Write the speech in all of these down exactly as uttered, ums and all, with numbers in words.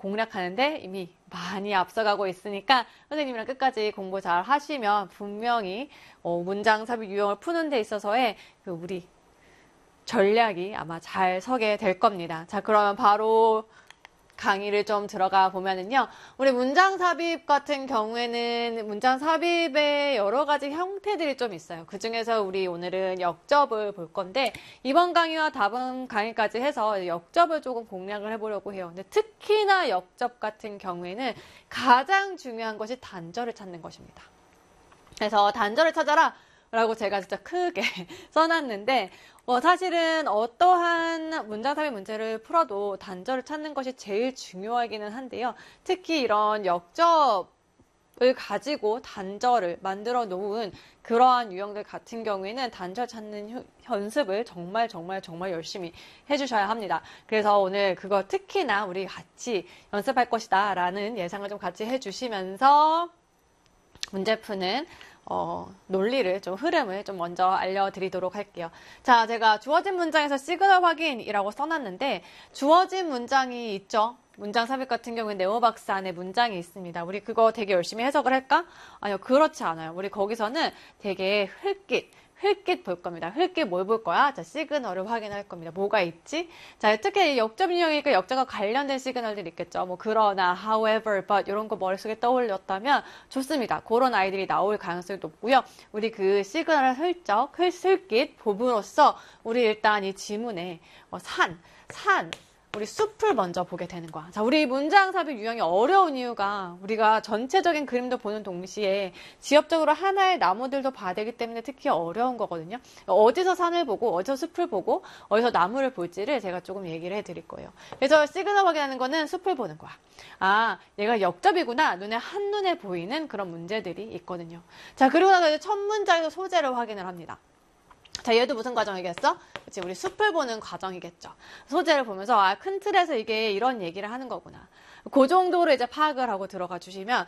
공략하는데 이미 많이 앞서가고 있으니까 선생님이랑 끝까지 공부 잘 하시면 분명히 어, 문장 삽입 유형을 푸는 데 있어서의 그 우리 전략이 아마 잘 서게 될 겁니다. 자, 그러면 바로 강의를 좀 들어가 보면은요. 우리 문장 삽입 같은 경우에는 문장 삽입의 여러 가지 형태들이 좀 있어요. 그 중에서 우리 오늘은 역접을 볼 건데 이번 강의와 다음 강의까지 해서 역접을 조금 공략을 해보려고 해요. 근데 특히나 역접 같은 경우에는 가장 중요한 것이 단절을 찾는 것입니다. 그래서 단절을 찾아라 라고 제가 진짜 크게 써놨는데 어, 사실은 어떠한 문장 삽입 문제를 풀어도 단절을 찾는 것이 제일 중요하기는 한데요. 특히 이런 역접을 가지고 단절을 만들어 놓은 그러한 유형들 같은 경우에는 단절 찾는 hu, 연습을 정말 정말 정말 열심히 해주셔야 합니다. 그래서 오늘 그거 특히나 우리 같이 연습할 것이다 라는 예상을 좀 같이 해주시면서 문제 푸는 어, 논리를 좀 흐름을 좀 먼저 알려드리도록 할게요. 자, 제가 주어진 문장에서 시그널 확인이라고 써놨는데 주어진 문장이 있죠. 문장 삽입 같은 경우는 네오박스 안에 문장이 있습니다. 우리 그거 되게 열심히 해석을 할까? 아니요, 그렇지 않아요. 우리 거기서는 되게 흘깃 흘깃 볼 겁니다. 흘깃 뭘 볼 거야? 자, 시그널을 확인할 겁니다. 뭐가 있지? 자, 특히 역접 유형이니까 역접과 관련된 시그널들이 있겠죠. 뭐 그러나, however, but 이런 거 머릿속에 떠올렸다면 좋습니다. 그런 아이들이 나올 가능성이 높고요. 우리 그 시그널을 슬쩍, 흘깃 봄으로써 우리 일단 이 지문에 어, 산, 산, 우리 숲을 먼저 보게 되는 거야. 자, 우리 문장 삽입 유형이 어려운 이유가 우리가 전체적인 그림도 보는 동시에 지엽적으로 하나의 나무들도 봐야 되기 때문에 특히 어려운 거거든요. 어디서 산을 보고 어디서 숲을 보고 어디서 나무를 볼지를 제가 조금 얘기를 해드릴 거예요. 그래서 시그널 확인하는 거는 숲을 보는 거야. 아, 얘가 역접이구나. 눈에 한눈에 보이는 그런 문제들이 있거든요. 자, 그리고 나서 이제 첫 문장에서 소재를 확인을 합니다. 자, 얘도 무슨 과정이겠어? 그치, 우리 숲을 보는 과정이겠죠. 소재를 보면서, 아, 큰 틀에서 이게 이런 얘기를 하는 거구나. 그 정도로 이제 파악을 하고 들어가 주시면,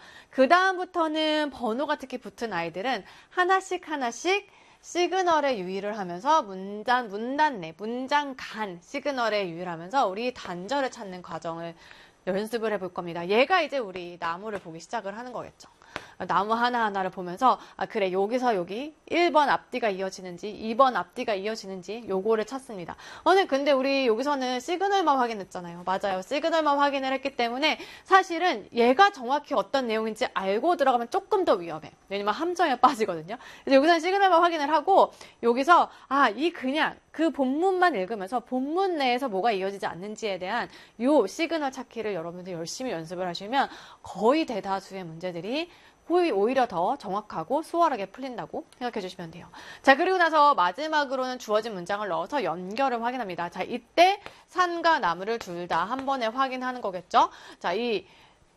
그다음부터는 번호가 특히 붙은 아이들은 하나씩 하나씩 시그널에 유의를 하면서 문단, 문단 내, 문장 간 시그널에 유의를 하면서 우리 단절을 찾는 과정을 연습을 해볼 겁니다. 얘가 이제 우리 나무를 보기 시작을 하는 거겠죠. 나무 하나하나를 보면서 아 그래 여기서 여기 일 번 앞뒤가 이어지는지 이 번 앞뒤가 이어지는지 요거를 찾습니다. 아니 근데 우리 여기서는 시그널만 확인했잖아요. 맞아요. 시그널만 확인을 했기 때문에 사실은 얘가 정확히 어떤 내용인지 알고 들어가면 조금 더 위험해. 왜냐면 함정에 빠지거든요. 그래서 여기서는 시그널만 확인을 하고 여기서 아 이 그냥 그 본문만 읽으면서 본문 내에서 뭐가 이어지지 않는지에 대한 요 시그널 찾기를 여러분들 열심히 연습을 하시면 거의 대다수의 문제들이 오히려 더 정확하고 수월하게 풀린다고 생각해 주시면 돼요. 자, 그리고 나서 마지막으로는 주어진 문장을 넣어서 연결을 확인합니다. 자, 이때 산과 나무를 둘 다 한 번에 확인하는 거겠죠. 자, 이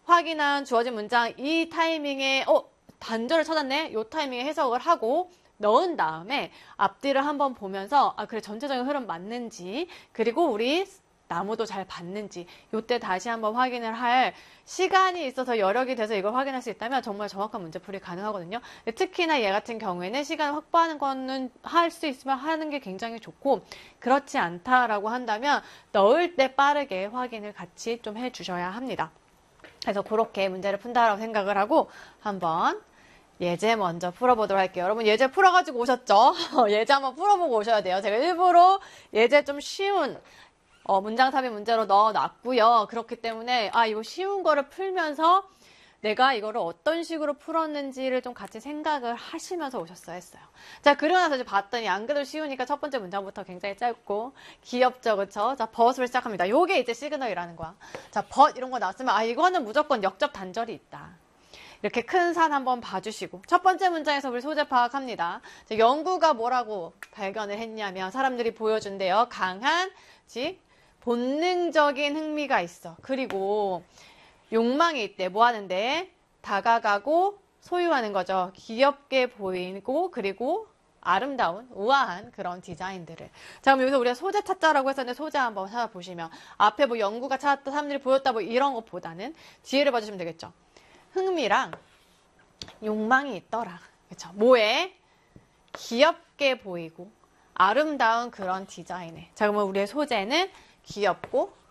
확인한 주어진 문장 이 타이밍에 어 단절을 찾았네. 이 타이밍에 해석을 하고 넣은 다음에 앞뒤를 한번 보면서 아 그래 전체적인 흐름 맞는지 그리고 우리 나무도 잘 봤는지 이때 다시 한번 확인을 할 시간이 있어서 여력이 돼서 이걸 확인할 수 있다면 정말 정확한 문제풀이 가능하거든요. 특히나 얘 같은 경우에는 시간을 확보하는 거는 할 수 있으면 하는 게 굉장히 좋고 그렇지 않다라고 한다면 넣을 때 빠르게 확인을 같이 좀 해주셔야 합니다. 그래서 그렇게 문제를 푼다라고 생각을 하고 한번 예제 먼저 풀어보도록 할게요. 여러분 예제 풀어가지고 오셨죠? 예제 한번 풀어보고 오셔야 돼요. 제가 일부러 예제 좀 쉬운 어, 문장 삽입 문제로 넣어놨고요. 그렇기 때문에 아 이거 쉬운 거를 풀면서 내가 이거를 어떤 식으로 풀었는지를 좀 같이 생각을 하시면서 오셨어야 했어요. 자, 그러고 나서 이제 봤더니 안 그래도 쉬우니까 첫 번째 문장부터 굉장히 짧고 귀엽죠, 그쵸? 자, 벗을 시작합니다. 요게 이제 시그널이라는 거야. 자, 벗 이런 거 나왔으면 아 이거는 무조건 역접 단절이 있다. 이렇게 큰 산 한번 봐주시고 첫 번째 문장에서 우리 소재 파악합니다. 자, 연구가 뭐라고 발견을 했냐면 사람들이 보여준대요. 강한 지 본능적인 흥미가 있어. 그리고 욕망이 있대. 뭐 하는데? 다가가고 소유하는 거죠. 귀엽게 보이고 그리고 아름다운 우아한 그런 디자인들을. 자, 그럼 여기서 우리가 소재 찾자라고 했었는데 소재 한번 찾아보시면 앞에 뭐 연구가 찾았다, 사람들이 보였다 뭐 이런 것보다는 뒤에를 봐주시면 되겠죠. 흥미랑 욕망이 있더라. 그쵸? 뭐에? 귀엽게 보이고 아름다운 그런 디자인에. 자, 그러면 우리의 소재는 귀엽고